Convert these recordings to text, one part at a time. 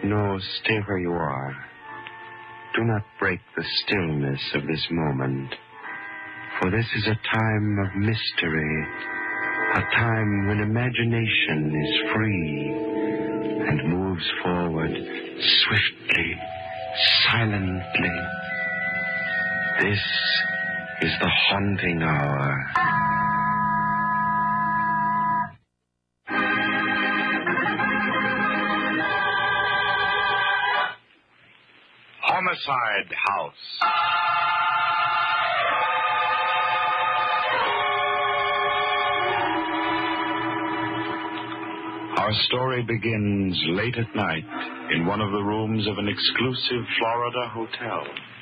No, stay where you are. Do not break the stillness of this moment. For this is a time of mystery, a time when imagination is free and moves forward swiftly, silently. This is the haunting hour. Homicide House. Our story begins late at night in one of the rooms of an exclusive Florida hotel.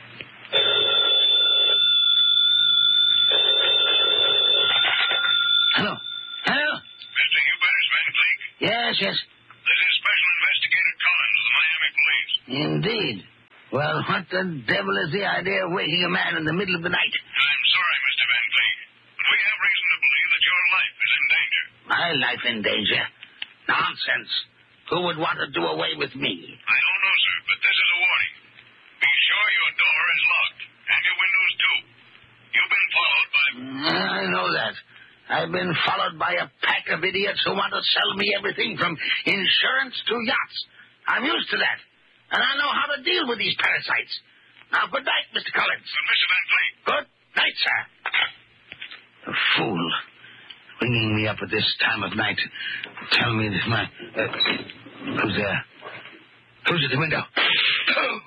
Hello? Hello? Mr. Hubertus Van Cleek? Yes. This is Special Investigator Collins of the Miami Police. Indeed. Well, what the devil is the idea of waking a man in the middle of the night? I'm sorry, Mr. Van Cleek, but we have reason to believe that your life is in danger. My life in danger? Nonsense. Who would want to do away with me? I don't know, sir, but this is a warning. Be sure your door is locked, and your windows, too. You've been followed by... I know that. I've been followed by a pack of idiots who want to sell me everything from insurance to yachts. I'm used to that. And I know how to deal with these parasites. Now, good night, Mr. Collins. Mr. Van Cleek. Good night, sir. The fool. Ringing me up at this time of night. Tell me that my... who's there? Who's at the window?